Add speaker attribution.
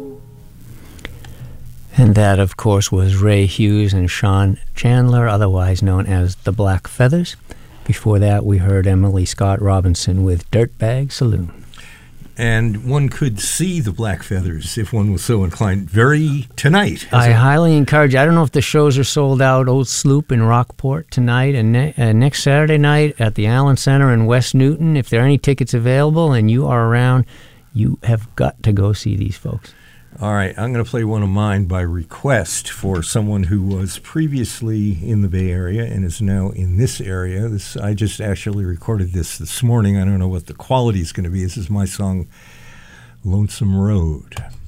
Speaker 1: And that, of course, was Ray Hughes and Sean Chandler, otherwise known as the Black Feathers. Before that, we heard Emily Scott Robinson with Dirtbag Saloon.
Speaker 2: And one could see the Black Feathers, if one was so inclined, tonight.
Speaker 1: I highly encourage you. I don't know if the shows are sold out. Old Sloop in Rockport tonight, and next Saturday night at the Allen Center in West Newton. If there are any tickets available and you are around, you have got to go see these folks.
Speaker 2: All right, I'm going to play one of mine by request for someone who was previously in the Bay Area and is now in this area. I just actually recorded this morning. I don't know what the quality is going to be. This is my song, Lonesome Road.